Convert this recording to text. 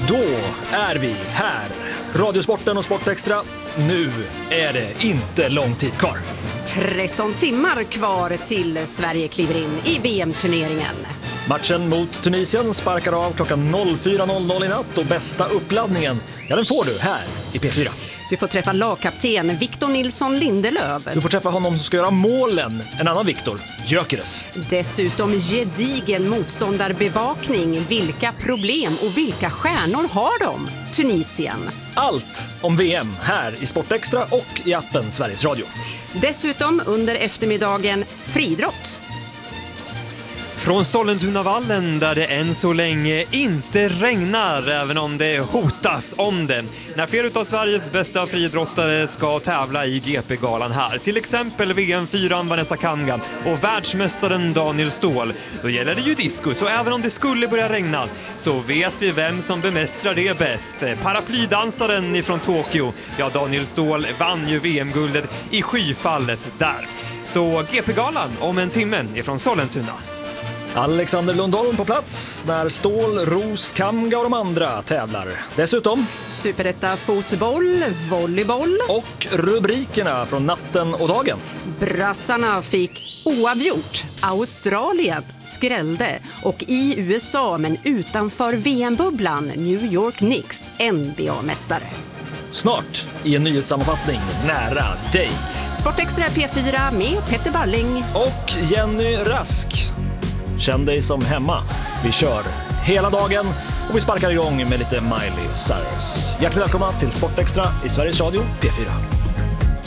Då är vi här. Radiosporten och Sportextra. Nu är det inte lång tid kvar. 13 timmar kvar till Sverige kliver in i VM-turneringen. Matchen mot Tunisien sparkar av klockan 04.00 i natt och bästa uppladdningen, ja, den får du här i P4. Du får träffa lagkapten Victor Nilsson Lindelöf. Du får träffa honom som ska göra målen, en annan Victor, Gyökeres. Dessutom gedigen motståndarbevakning. Vilka problem och vilka stjärnor har de? Tunisien. Allt om VM här i Sportextra och i appen Sveriges Radio. Dessutom under eftermiddagen friidrott. Från Sollentunavallen där det än så länge inte regnar, även om det hotas om det. När flera av Sveriges bästa friidrottare ska tävla i GP-galan här. Till exempel VM-4 Vanessa Kamgan och världsmästaren Daniel Ståhl. Då gäller det ju diskus, och även om det skulle börja regna så vet vi vem som bemästrar det bäst. Paraplydansaren ifrån Tokyo, ja, Daniel Ståhl vann ju VM-guldet i skyfallet där. Så GP-galan om en timme ifrån Sollentuna. Alexander Lundholm på plats när Ståhl, Ros, Kamga och de andra tävlar. Dessutom Superetta fotboll, volleyboll och rubrikerna från natten och dagen. Brassarna fick oavgjort. Australien skrällde och i USA, men utanför VM-bubblan, New York Knicks NBA-mästare. Snart i en nyhetssammanfattning nära dig. Sportextra P4 med Petter Balling och Jenny Rask. Känn dig som hemma. Vi kör hela dagen och vi sparkar igång med lite Miley Cyrus. Hjärtligt välkomna till Sportextra i Sveriges Radio P4.